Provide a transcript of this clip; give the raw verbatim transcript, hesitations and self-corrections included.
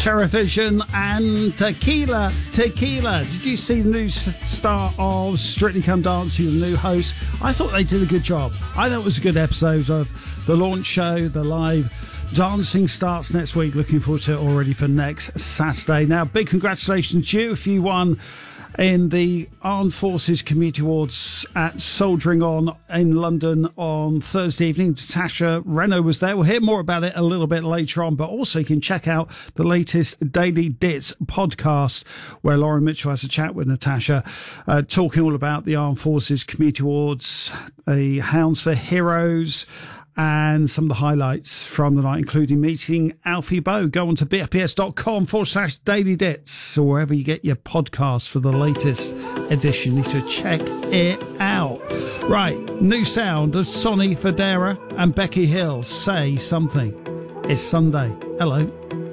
Terrorvision and Tequila, Tequila. Did you see the new star of Strictly Come Dancing, the new host? I thought they did a good job. I thought it was a good episode of the launch show, the live dancing starts next week. Looking forward to it already for next Saturday. Now, big congratulations to you if you won in the Armed Forces Community Awards at Soldiering On in London on Thursday evening. Natasha Renault was there. We'll hear more about it a little bit later on, but also you can check out the latest Daily Dits podcast where Lauren Mitchell has a chat with Natasha, uh, talking all about the Armed Forces Community Awards, the Hounds for Heroes, and some of the highlights from the night, including meeting Alfie Boe. Go on to bfps.com forward slash daily dits or wherever you get your podcasts for the latest edition. You need to check it out. Right, new sound of Sonny Fodera and Becky Hill. Say Something. It's Sunday. Hello.